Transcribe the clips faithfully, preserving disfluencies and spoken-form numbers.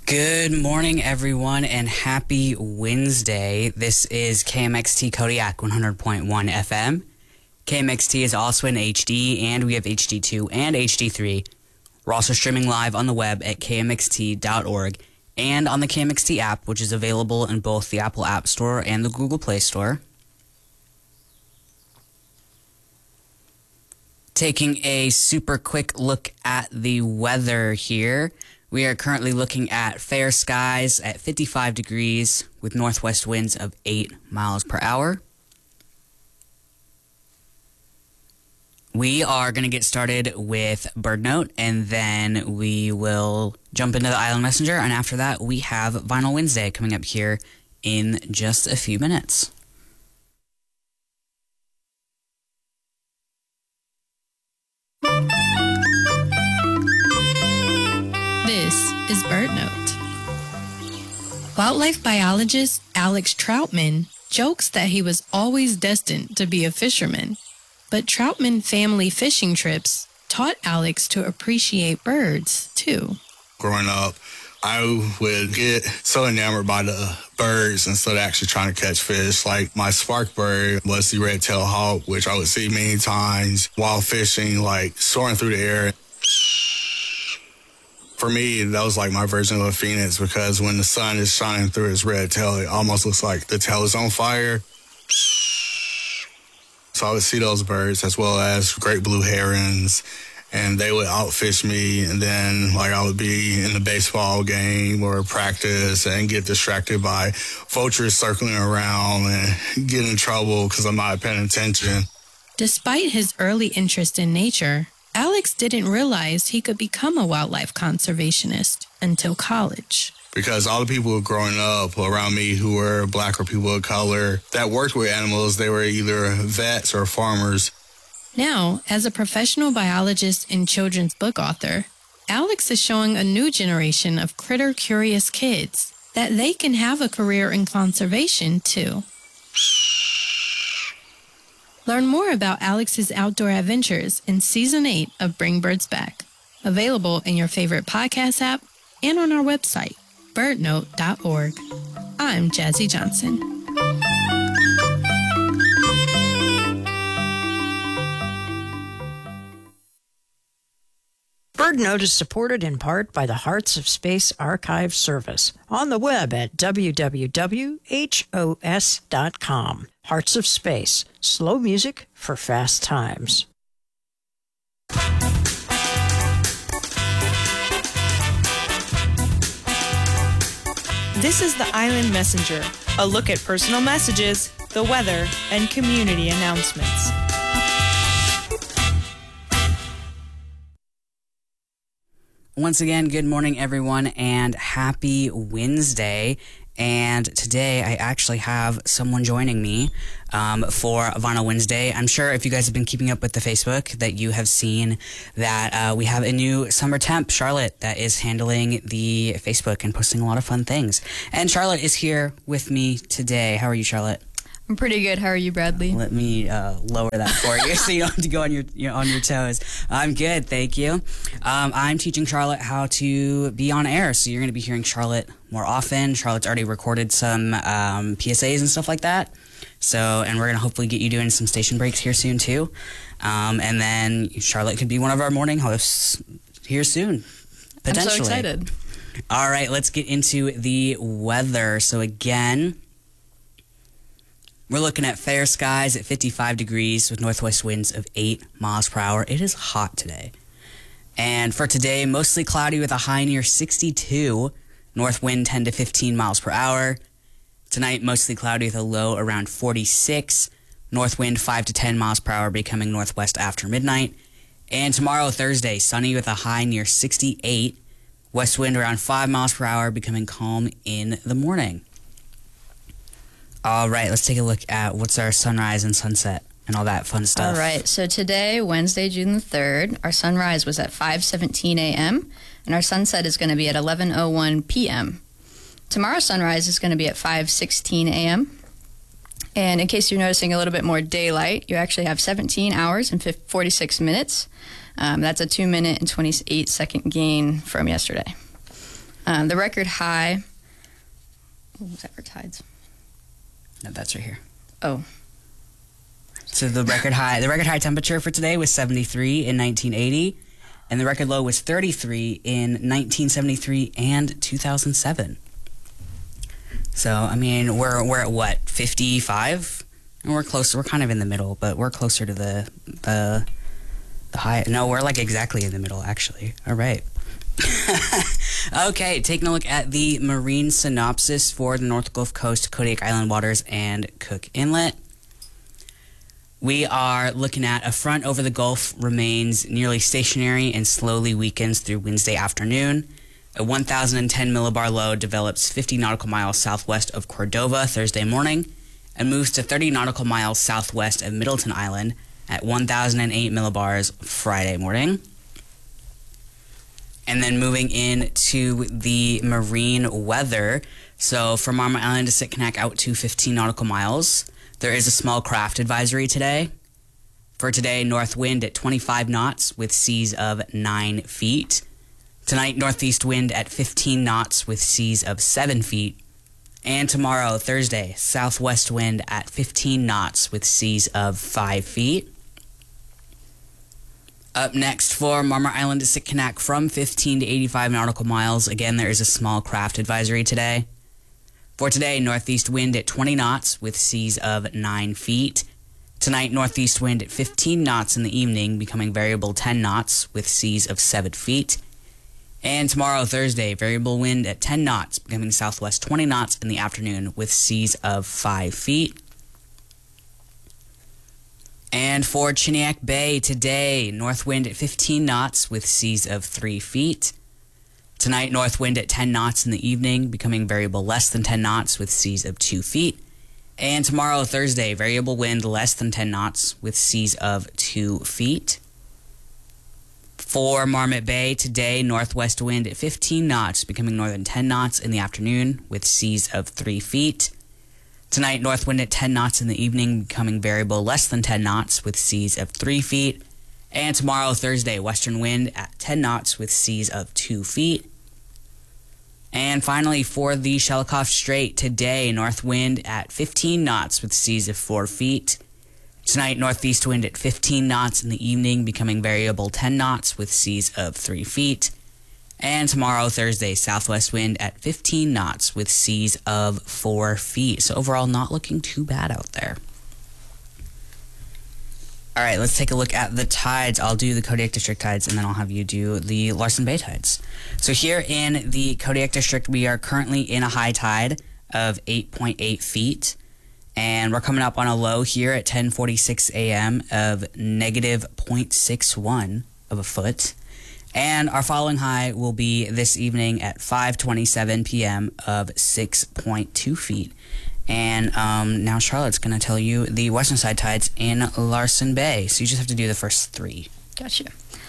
Good morning, everyone, and happy Wednesday. This is K M X T Kodiak one hundred point one F M. K M X T is also in H D, and we have H D two and H D three. We're also streaming live on the web at K M X T dot org and on the K M X T app, which is available in both the Apple App Store and the Google Play Store. Taking a super quick look at the weather here. We are currently looking at fair skies at fifty-five degrees with northwest winds of eight miles per hour. We are going to get started with Bird Note, and then we will jump into the Island Messenger, and after that we have Vinyl Wednesday coming up here in just a few minutes. This is Bird Note. Wildlife biologist Alex Troutman jokes that he was always destined to be a fisherman, but Troutman family fishing trips taught Alex to appreciate birds, too. Growing up, I would get so enamored by the birds instead of actually trying to catch fish. Like my spark bird was the red-tailed hawk, which I would see many times while fishing, like soaring through the air. For me, that was like my version of a phoenix, because when the sun is shining through its red tail, it almost looks like the tail is on fire. So I would see those birds as well as great blue herons, and they would outfish me. And then like I would be in the baseball game or practice and get distracted by vultures circling around and get in trouble because I'm not paying attention. Despite his early interest in nature, Alex didn't realize he could become a wildlife conservationist until college. Because all the people growing up around me who were black or people of color that worked with animals, they were either vets or farmers. Now, as a professional biologist and children's book author, Alex is showing a new generation of critter-curious kids that they can have a career in conservation, too. Learn more about Alex's outdoor adventures in Season eight of Bring Birds Back, available in your favorite podcast app and on our website, bird note dot org. I'm Jazzy Johnson. Bird Note is supported in part by the Hearts of Space Archive Service on the web at w w w dot h o s dot com. Hearts of Space, slow music for fast times. This is the Island Messenger, a look at personal messages, the weather, and community announcements. Once again, good morning, everyone, and happy Wednesday. And today I actually have someone joining me um, for Vinyl Wednesday. I'm sure if you guys have been keeping up with the Facebook that you have seen that uh, we have a new summer temp, Charlotte, that is handling the Facebook and posting a lot of fun things. And Charlotte is here with me today. How are you, Charlotte? I'm pretty good. How are you, Bradley? Let me uh, lower that for you so you don't have to go on your, your on your toes. I'm good, thank you. Um, I'm teaching Charlotte how to be on air, so you're going to be hearing Charlotte more often. Charlotte's already recorded some um, P S As and stuff like that. So, and we're going to hopefully get you doing some station breaks here soon too. Um, and then Charlotte could be one of our morning hosts here soon, potentially. I'm so excited. All right, let's get into the weather. So again, we're looking at fair skies at fifty-five degrees with northwest winds of eight miles per hour. It is hot today. And for today, mostly cloudy with a high near sixty-two, north wind ten to fifteen miles per hour. Tonight, mostly cloudy with a low around forty-six, north wind five to ten miles per hour, becoming northwest after midnight. And tomorrow, Thursday, sunny with a high near sixty-eight, west wind around five miles per hour, becoming calm in the morning. All right, let's take a look at what's our sunrise and sunset and all that fun stuff. All right, so today, Wednesday, June the third, our sunrise was at five seventeen a m and our sunset is going to be at eleven oh one p m Tomorrow's sunrise is going to be at five sixteen a m And in case you're noticing a little bit more daylight, you actually have seventeen hours and forty-six minutes. Um, that's a two minute and twenty-eight second gain from yesterday. Um, the record high, what was that for tides? No, that's right here. Oh. So the record high, the record high temperature for today was seventy-three in nineteen eighty, and the record low was thirty-three in nineteen seventy-three and two thousand seven. So I mean, we're we're at what, fifty-five? And we're close. We're kind of in the middle, but we're closer to the the the high. No, we're like exactly in the middle, actually. All right. Okay, taking a look at the marine synopsis for the North Gulf Coast, Kodiak Island waters, and Cook Inlet. We are looking at a front over the Gulf remains nearly stationary and slowly weakens through Wednesday afternoon. A one thousand ten millibar low develops fifty nautical miles southwest of Cordova Thursday morning and moves to thirty nautical miles southwest of Middleton Island at one thousand eight millibars Friday morning. And then moving into the marine weather, so from Marmot Island to Sitkinak out to fifteen nautical miles, there is a small craft advisory today. For today, north wind at twenty-five knots with seas of nine feet. Tonight, northeast wind at fifteen knots with seas of seven feet. And tomorrow, Thursday, southwest wind at fifteen knots with seas of five feet. Up next for Marmot Island to Sitkinak from fifteen to eighty-five nautical miles. Again, there is a small craft advisory today. For today, northeast wind at twenty knots with seas of nine feet. Tonight, northeast wind at fifteen knots in the evening, becoming variable ten knots with seas of seven feet. And tomorrow, Thursday, variable wind at ten knots, becoming southwest twenty knots in the afternoon with seas of five feet. And for Chiniak Bay today, north wind at fifteen knots with seas of three feet. Tonight, north wind at ten knots in the evening, becoming variable less than ten knots with seas of two feet. And tomorrow, Thursday, variable wind less than ten knots with seas of two feet. For Marmot Bay today, northwest wind at fifteen knots, becoming northern ten knots in the afternoon with seas of three feet. Tonight, north wind at ten knots in the evening, becoming variable less than ten knots with seas of three feet. And tomorrow, Thursday, western wind at ten knots with seas of two feet. And finally, for the Shelikof Strait today, north wind at fifteen knots with seas of four feet. Tonight, northeast wind at fifteen knots in the evening, becoming variable ten knots with seas of three feet. And tomorrow, Thursday, southwest wind at fifteen knots with seas of four feet. So overall, not looking too bad out there. All right, let's take a look at the tides. I'll do the Kodiak District tides, and then I'll have you do the Larsen Bay tides. So here in the Kodiak District, we are currently in a high tide of eight point eight feet. And we're coming up on a low here at ten forty-six a m of negative zero point six one of a foot. And our following high will be this evening at five twenty-seven p m of six point two feet. And um, now Charlotte's going to tell you the western side tides in Larsen Bay. So you just have to do the first three. Gotcha.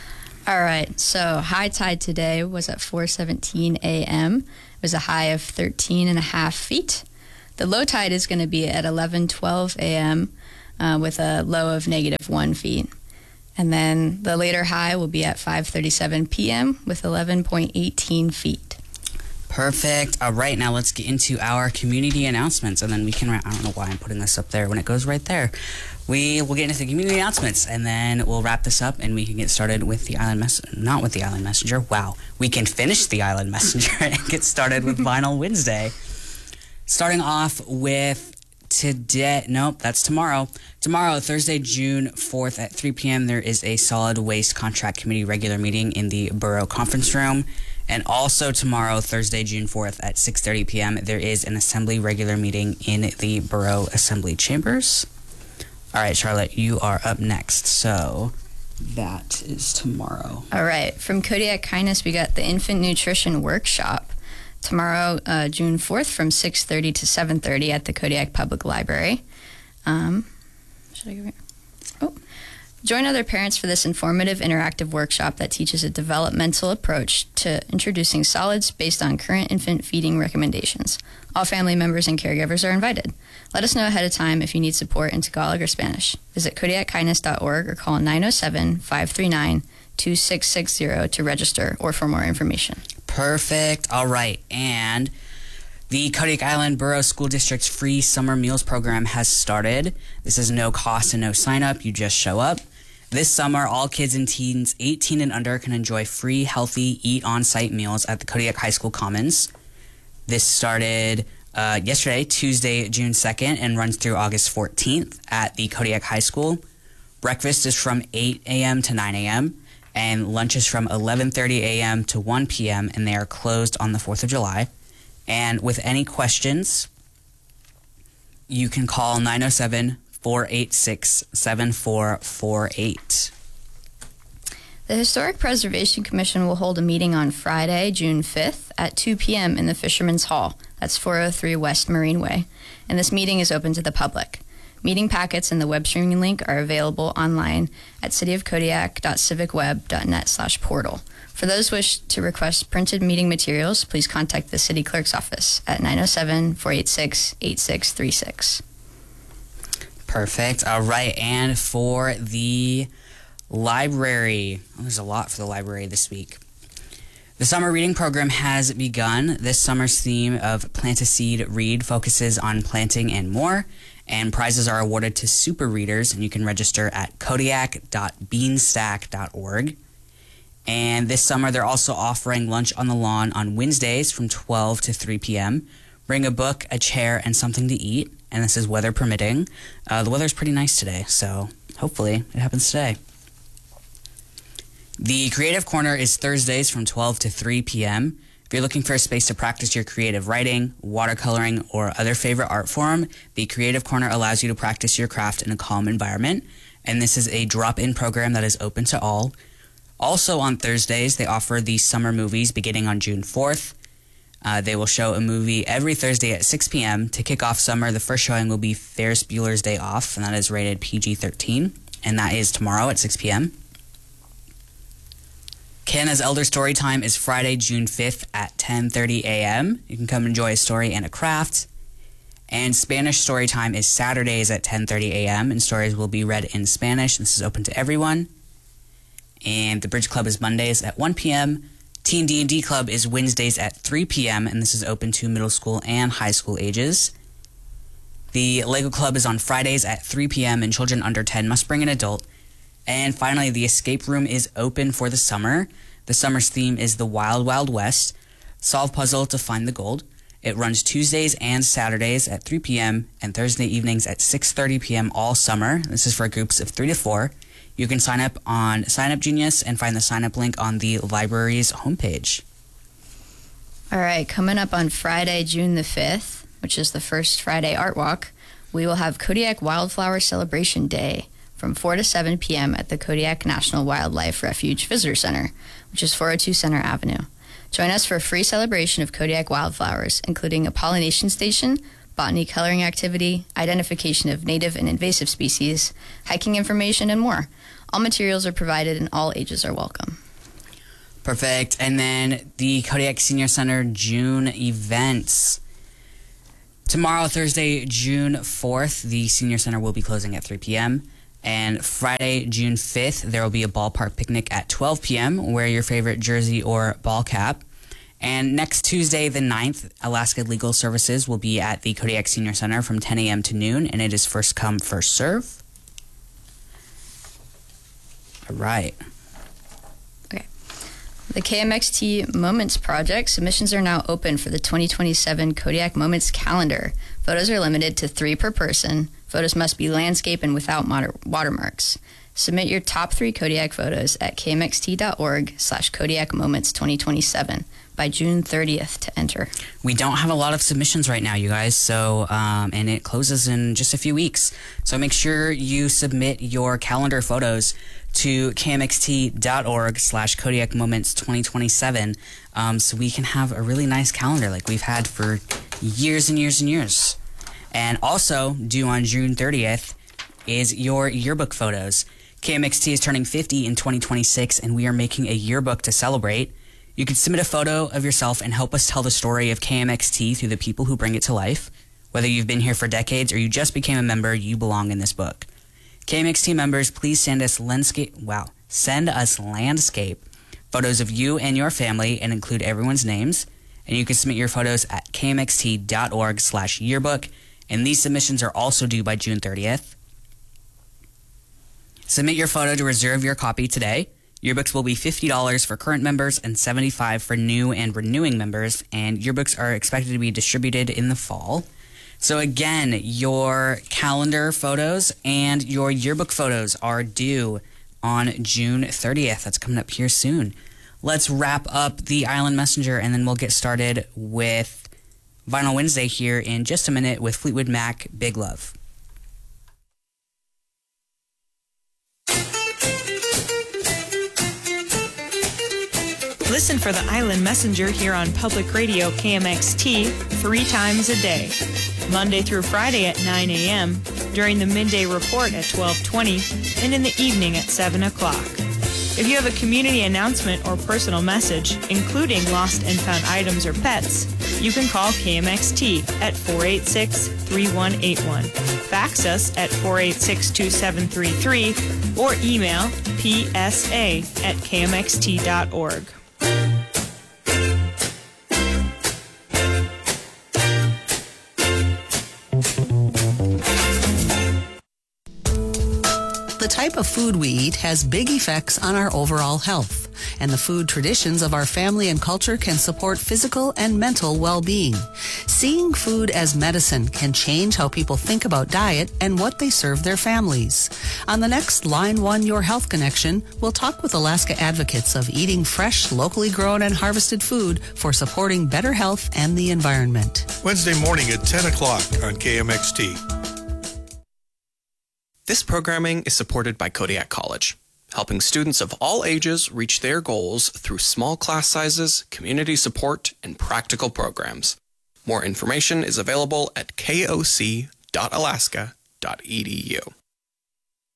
All right. So high tide today was at four seventeen a m It was a high of thirteen and a half feet. The low tide is going to be at eleven twelve a m uh, with a low of negative one feet. And then the later high will be at five thirty-seven p m with eleven point one eight feet. Perfect. All right, now let's get into our community announcements, and then we can, I don't know why I'm putting this up there when it goes right there. We will get into the community announcements, and then we'll wrap this up, and we can get started with the Island Messenger. Not with the Island Messenger. Wow. We can finish the Island Messenger and get started with Vinyl Wednesday. Starting off with today, nope, that's tomorrow. Tomorrow, Thursday, June fourth at three p m, there is a Solid Waste Contract Committee regular meeting in the Borough Conference Room. And also tomorrow, Thursday, June fourth at six thirty p m, there is an Assembly regular meeting in the Borough Assembly Chambers. All right, Charlotte, you are up next. So that is tomorrow. All right. From Kodiak Kindness, we got the Infant Nutrition Workshop. Tomorrow, uh, June fourth, from six thirty to seven thirty at the Kodiak Public Library. Um, should I go here? Oh. Join other parents for this informative, interactive workshop that teaches a developmental approach to introducing solids based on current infant feeding recommendations. All family members and caregivers are invited. Let us know ahead of time if you need support in Tagalog or Spanish. Visit kodiak kindness dot org or call nine oh seven, five three nine, two six six zero to register or for more information. Perfect. All right. And the Kodiak Island Borough School District's free summer meals program has started. This is no cost and no sign up. You just show up. This summer, all kids and teens eighteen and under can enjoy free, healthy, eat on-site meals at the Kodiak High School Commons. This started uh, yesterday, Tuesday, June second, and runs through August fourteenth at the Kodiak High School. Breakfast is from eight a.m. to nine a.m., and lunch is from eleven thirty a.m. to one p.m., and they are closed on the fourth of July. And with any questions, you can call nine oh seven, four eight six, seven four four eight. The Historic Preservation Commission will hold a meeting on Friday, June fifth at two p.m. in the Fisherman's Hall. That's four oh three West Marine Way. And this meeting is open to the public. Meeting packets and the web streaming link are available online at cityofkodiak.civicweb.net slash portal. For those wish to request printed meeting materials, please contact the city clerk's office at nine oh seven, four eight six, eight six three six. Perfect. All right. And for the library, oh, there's a lot for the library this week. The summer reading program has begun. This summer's theme of Plant a Seed, Read focuses on planting and more, and prizes are awarded to super readers, and you can register at kodiak dot beanstack dot org. And this summer, they're also offering lunch on the lawn on Wednesdays from twelve to three p.m. Bring a book, a chair, and something to eat, and this is weather permitting. Uh, the weather's pretty nice today, so hopefully it happens today. The Creative Corner is Thursdays from twelve to three p.m. If you're looking for a space to practice your creative writing, watercoloring, or other favorite art form, the Creative Corner allows you to practice your craft in a calm environment, and this is a drop-in program that is open to all. Also on Thursdays, they offer the summer movies beginning on June fourth. Uh, they will show a movie every Thursday at six p.m. To kick off summer, the first showing will be Ferris Bueller's Day Off, and that is rated P G thirteen, and that is tomorrow at six p.m. Canada's Elder Storytime is Friday, June fifth at ten thirty a.m. You can come enjoy a story and a craft. And Spanish Storytime is Saturdays at ten thirty a.m., and stories will be read in Spanish. This is open to everyone. And the Bridge Club is Mondays at one p.m. Teen D and D Club is Wednesdays at three p.m., and this is open to middle school and high school ages. The Lego Club is on Fridays at three p.m., and children under ten must bring an adult. And finally, the Escape Room is open for the summer. The summer's theme is the Wild Wild West. Solve puzzle to find the gold. It runs Tuesdays and Saturdays at three p.m. and Thursday evenings at six thirty p.m. all summer. This is for groups of three to four. You can sign up on Sign Up Genius and find the sign up link on the library's homepage. All right, coming up on Friday, June the fifth, which is the first Friday Art Walk, we will have Kodiak Wildflower Celebration Day from four to seven p.m. at the Kodiak National Wildlife Refuge Visitor Center, which is four oh two Center Avenue. Join us for a free celebration of Kodiak wildflowers, including a pollination station, botany coloring activity, identification of native and invasive species, hiking information, and more. All materials are provided and all ages are welcome. Perfect. And then the Kodiak Senior Center June events. Tomorrow, Thursday, June fourth, the Senior Center will be closing at three p.m. And Friday, June fifth, there will be a ballpark picnic at twelve p.m. Wear your favorite jersey or ball cap. And next Tuesday, the ninth, Alaska Legal Services will be at the Kodiak Senior Center from ten a.m. to noon, and it is first come, first serve. All right. Okay. The K M X T Moments Project, submissions are now open for the twenty twenty-seven Kodiak Moments calendar. Photos are limited to three per person. Photos must be landscape and without moder- watermarks. Submit your top three Kodiak photos at kmxt.org slash Kodiak Moments 2027 by June thirtieth to enter. We don't have a lot of submissions right now, you guys, so um, and it closes in just a few weeks. So make sure you submit your calendar photos to kmxt.org slash Kodiak Moments 2027 um, so we can have a really nice calendar like we've had for years and years and years. And also, due on June thirtieth, is your yearbook photos. K M X T is turning fifty in twenty twenty-six, and we are making a yearbook to celebrate. You can submit a photo of yourself and help us tell the story of K M X T through the people who bring it to life. Whether you've been here for decades or you just became a member, you belong in this book. K M X T members, please send us landscape. Wow, send us landscape photos of you and your family and include everyone's names. And you can submit your photos at kmxt.org slash yearbook. And these submissions are also due by June thirtieth. Submit your photo to reserve your copy today. Yearbooks will be fifty dollars for current members and seventy-five dollars for new and renewing members. And yearbooks are expected to be distributed in the fall. So again, your calendar photos and your yearbook photos are due on June thirtieth. That's coming up here soon. Let's wrap up the Island Messenger, and then we'll get started with Vinyl Wednesday here in just a minute with Fleetwood Mac, Big Love. Listen for the Island Messenger here on Public Radio K M X T three times a day, Monday through Friday at nine a.m., during the midday report at twelve twenty, and in the evening at seven o'clock. If you have a community announcement or personal message, including lost and found items or pets, you can call K M X T at four eight six, three one eight one, fax us at four eight six, two seven three three, or email p s a at k m x t dot org. The type of food we eat has big effects on our overall health, and the food traditions of our family and culture can support physical and mental well-being. Seeing food as medicine can change how people think about diet and what they serve their families. On the next Line One Your Health Connection, we'll talk with Alaska advocates of eating fresh, locally grown and harvested food for supporting better health and the environment. Wednesday morning at ten o'clock on K M X T. This programming is supported by Kodiak College, helping students of all ages reach their goals through small class sizes, community support, and practical programs. More information is available at k o c dot alaska dot e d u.